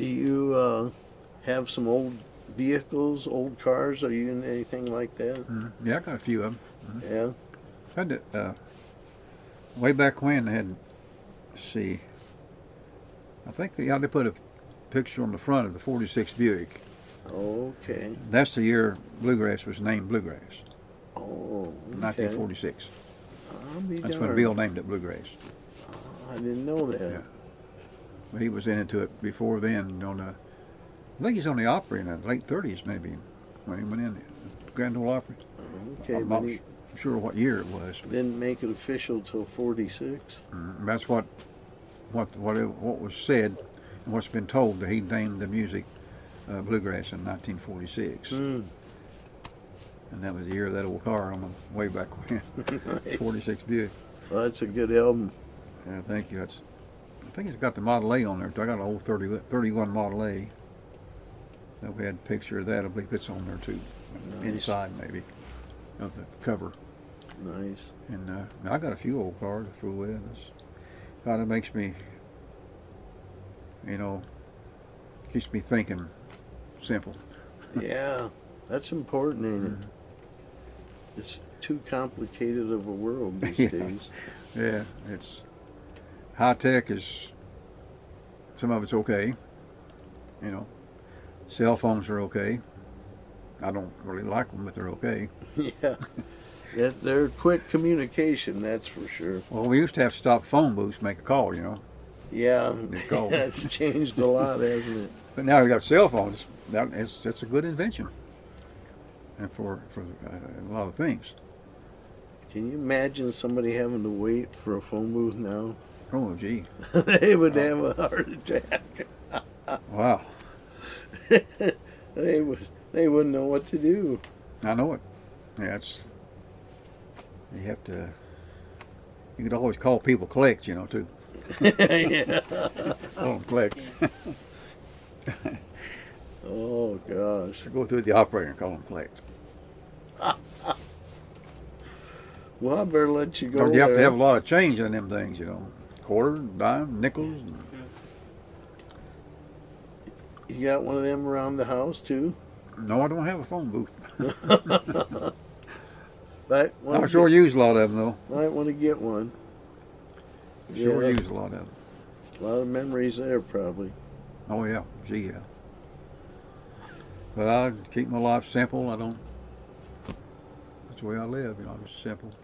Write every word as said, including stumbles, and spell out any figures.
Do you uh, have some old vehicles, old cars? Are you in anything like that? Mm. Yeah, I got a few of them. Mm-hmm. Yeah. Had to, uh, way back when they had, let's see, I think they, yeah, they put a picture on the front of the forty-six Buick. Okay. That's the year Bluegrass was named Bluegrass, Oh, okay. nineteen forty-six. I'll be That's darned. when Bill named it Bluegrass. I didn't know that. Yeah. But he was into it before then. On the, I think he's on the Opry in the late thirties, maybe, when he went in Grand Ole Opry. Okay, I'm but not he sure what year it was. But, didn't make it official till forty-six. mm, that's what, what, what, it, what was said, and what's been told, that he named the music uh, Bluegrass in nineteen forty-six. Mm. And that was the year of that old car on the way back when. Nice. forty-six Buick. Well, that's a good album. Yeah, thank you. That's, I think it's got the Model A on there. I got an old thirty, thirty-one Model A. That we had a picture of that. I believe it's on there too. Nice. Inside maybe of the cover. Nice. And uh, I got a few old cars to fool with. It's kind of makes me, you know, keeps me thinking simple. Yeah, that's important, ain't it? Mhm. It's too complicated of a world these Yeah. days. Yeah, it's high tech is, some of it's okay. You know, cell phones are okay. I don't really like them, but they're okay. Yeah. That they're quick communication, that's for sure. Well, we used to have to stop phone booths to make a call, you know. Yeah, It's cold. that's changed a lot, hasn't it? But now we got cell phones. That is, that's a good invention, and for for uh, a lot of things. Can you imagine somebody having to wait for a phone booth now? Oh, gee, They would have a heart attack. wow! They would. They wouldn't know what to do. I know it. Yeah, it's, you have to. You could always call people collect, you know, too. Yeah. Call them collect. Oh gosh. Go through the operator and call them collect. Well, I better let you go. Because you have to there. have a lot of change in them things, you know, quarter, dime, nickels. And, You got one of them around the house too? no, I don't have a phone booth. Might I want sure to use a lot of them though. get, might want to get one. Sure Yeah. use a lot of them. A lot of memories there, probably. Oh yeah, gee yeah. But I keep my life simple. I don't. That's the way I live. You know, just simple.